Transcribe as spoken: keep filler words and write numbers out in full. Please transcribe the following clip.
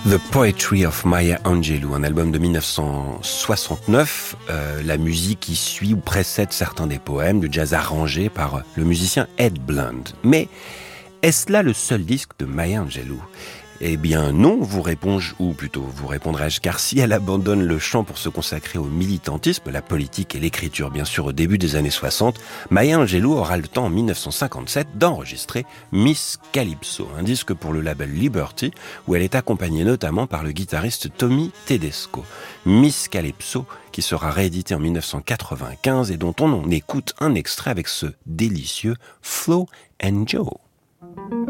The Poetry of Maya Angelou, un album de dix-neuf cent soixante-neuf. Euh, la musique qui suit ou précède certains des poèmes, du jazz arrangé par le musicien Ed Bland. Mais est-ce là le seul disque de Maya Angelou ? Eh bien non, vous réponds-je, ou plutôt vous répondrai-je, car si elle abandonne le chant pour se consacrer au militantisme, la politique et l'écriture bien sûr au début des années soixante, Maya Angelou aura le temps en dix-neuf cent cinquante-sept d'enregistrer Miss Calypso, un disque pour le label Liberty, où elle est accompagnée notamment par le guitariste Tommy Tedesco. Miss Calypso, qui sera réédité en dix-neuf cent quatre-vingt-quinze et dont on en écoute un extrait avec ce délicieux Flo and Joe.